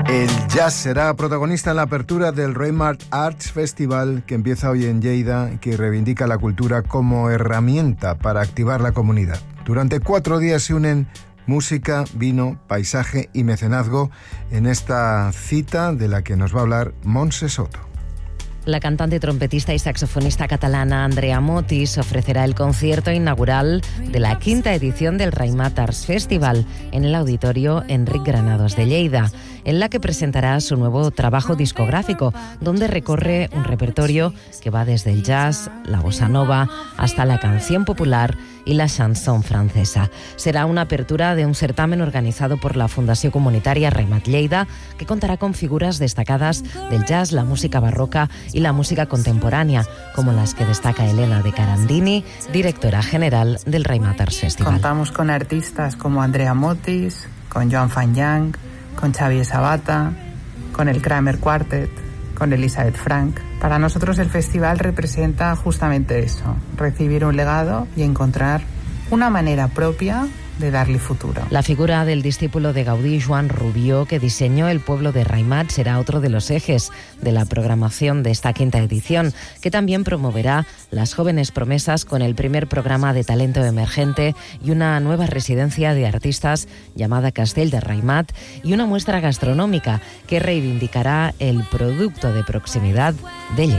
El jazz será protagonista en la apertura del Raymart Arts Festival, que empieza hoy en Lleida y que reivindica la cultura como herramienta para activar la comunidad. Durante 4 días se unen música, vino, paisaje y mecenazgo en esta cita de la que nos va a hablar Montse Soto. La cantante, trompetista y saxofonista catalana Andrea Motis ofrecerá el concierto inaugural de la 5ª edición del Raymart Arts Festival en el Auditorio Enric Granados de Lleida, en la que presentará su nuevo trabajo discográfico, donde recorre un repertorio que va desde el jazz, la bossa nova, hasta la canción popular y la chanson francesa. Será una apertura de un certamen organizado por la Fundació Comunitària Raymart Lleida, que contará con figuras destacadas del jazz, la música barroca y la música contemporánea, como las que destaca Elena de Carandini, directora general del Raymart Arts Festival. Contamos con artistas como Andrea Motis, con Joan Fanyang, con Xavier Sabata, con el Kramer Quartet, con Elisabeth Frank. Para nosotros el festival representa justamente eso, recibir un legado y encontrar una manera propia de darle futuro. La figura del discípulo de Gaudí, Joan Rubió, que diseñó el pueblo de Raymart, será otro de los ejes de la programación de esta 5ª edición, que también promoverá las jóvenes promesas con el primer programa de talento emergente y una nueva residencia de artistas llamada Castell de Raymart y una muestra gastronómica que reivindicará el producto de proximidad de Lleida.